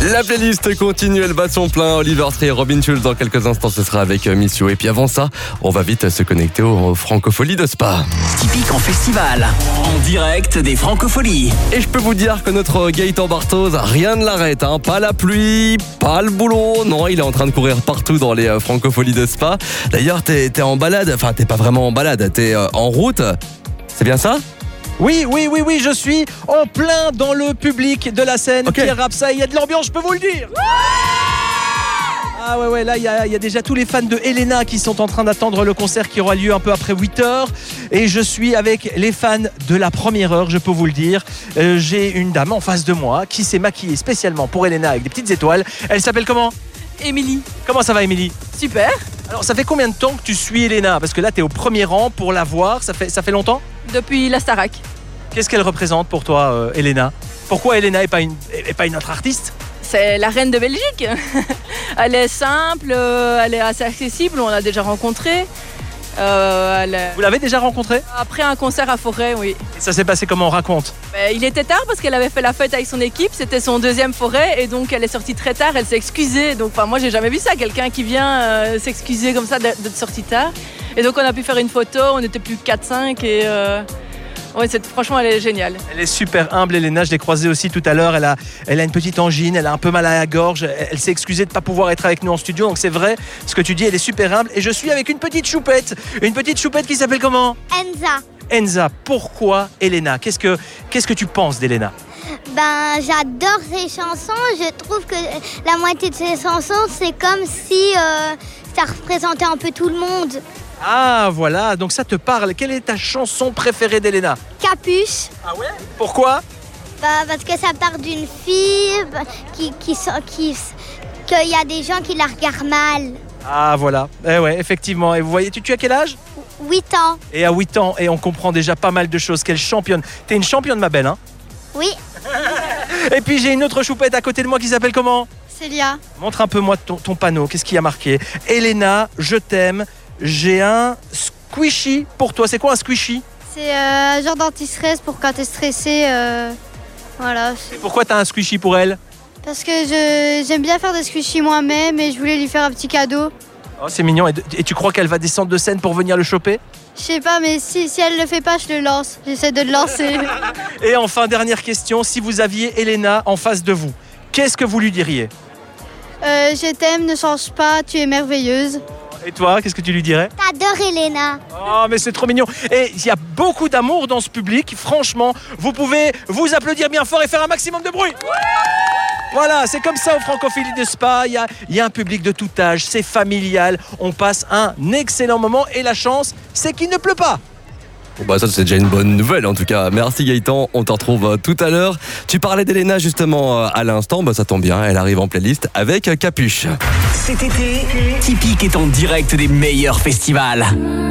La playlist continue, elle bat son plein. Oliver Tree et Robin Schulz dans quelques instants, ce sera avec Miss You. Et puis avant ça, on va vite se connecter aux Francopholies de Spa. Typique en festival, en direct des Francopholies. Et je peux vous dire que notre Gaëtan Barthoz, rien ne l'arrête, hein. Pas la pluie, pas le boulot. Non, il est en train de courir partout dans les Francopholies de Spa. D'ailleurs, t'es en balade, enfin t'es pas vraiment en balade, t'es en route. C'est bien ça ? Oui, je suis en plein dans le public de la scène. Okay. Pierre Rapsa, il y a de l'ambiance, je peux vous le dire. Ah ouais, là il y a déjà tous les fans de Elena qui sont en train d'attendre le concert qui aura lieu un peu après 8h. Et je suis avec les fans de la première heure, je peux vous le dire. J'ai une dame en face de moi qui s'est maquillée spécialement pour Elena avec des petites étoiles. Elle s'appelle comment ? Émilie. Comment ça va, Émilie ? Super. Alors ça fait combien de temps que tu suis Elena ? Parce que là t'es au premier rang pour la voir, ça fait longtemps ? Depuis la Starac. Qu'est-ce qu'elle représente pour toi, Elena ? Pourquoi Elena et pas une autre artiste ? C'est la reine de Belgique. Elle est simple, elle est assez accessible, on l'a déjà rencontrée. Vous l'avez déjà rencontrée ? Après un concert à Forêt, oui. Et ça s'est passé comment ? Raconte. Il était tard parce qu'elle avait fait la fête avec son équipe, c'était son deuxième Forêt et donc elle est sortie très tard, elle s'est excusée. Donc moi j'ai jamais vu ça, quelqu'un qui vient s'excuser comme ça d'être sorti tard. Et donc on a pu faire une photo, on était plus 4-5 et ouais, franchement elle est géniale. Elle est super humble, Elena, je l'ai croisée aussi tout à l'heure, elle a une petite angine, elle a un peu mal à la gorge, elle s'est excusée de ne pas pouvoir être avec nous en studio, donc c'est vrai ce que tu dis, elle est super humble. Et je suis avec une petite choupette qui s'appelle comment ? Enza, pourquoi Elena ? Qu'est-ce que tu penses d'Elena ? J'adore ses chansons. Je trouve que la moitié de ses chansons, c'est comme si ça représentait un peu tout le monde. Ah voilà, donc ça te parle. Quelle est ta chanson préférée d'Elena ? Capuche. Ah ouais ? Pourquoi ? Parce que ça part d'une fille qu'il y a des gens qui la regardent mal. Ah voilà, ouais, effectivement. Et vous voyez, tu as quel âge ? 8 ans. Et à 8 ans, et on comprend déjà pas mal de choses. Quelle championne. T'es une championne, ma belle, hein ? Oui. Et puis j'ai une autre choupette à côté de moi qui s'appelle comment ? Célia. Montre un peu moi ton panneau, qu'est-ce qu'il y a marqué ? Elena, je t'aime, j'ai un squishy pour toi. C'est quoi un squishy ? C'est un genre d'anti-stress pour quand t'es stressé. Voilà. Et pourquoi t'as un squishy pour elle ? Parce que j'aime bien faire des squishies moi-même et je voulais lui faire un petit cadeau. Oh, c'est mignon. Et tu crois qu'elle va descendre de scène pour venir le choper ? Je sais pas, mais si elle le fait pas, je le lance. J'essaie de le lancer. Et enfin, dernière question, si vous aviez Elena en face de vous, qu'est-ce que vous lui diriez ? Je t'aime, ne change pas, tu es merveilleuse. Et toi, qu'est-ce que tu lui dirais ? T'adores Elena. Oh, mais c'est trop mignon. Et il y a beaucoup d'amour dans ce public. Franchement, vous pouvez vous applaudir bien fort et faire un maximum de bruit. Voilà, c'est comme ça aux Francopholies de Spa. Il y a un public de tout âge, c'est familial. On passe un excellent moment et la chance, c'est qu'il ne pleut pas. Bon ça c'est déjà une bonne nouvelle en tout cas. Merci Gaëtan, on te retrouve tout à l'heure. Tu parlais d'Elena justement à l'instant, ça tombe bien, elle arrive en playlist avec Capuche. Cet été, Typique est en direct des meilleurs festivals.